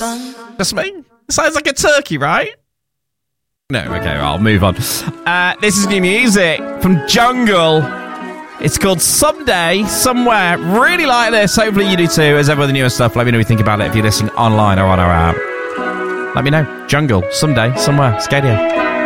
Just me? It sounds like a turkey, right? No, okay, I'll move on. This is new music from Jungle. It's called Someday, Somewhere. Really like this. Hopefully you do too. As ever with the newest stuff, let me know what you think about it if you're listening online or on our app. Let me know. Jungle, Someday, Somewhere. Scadio.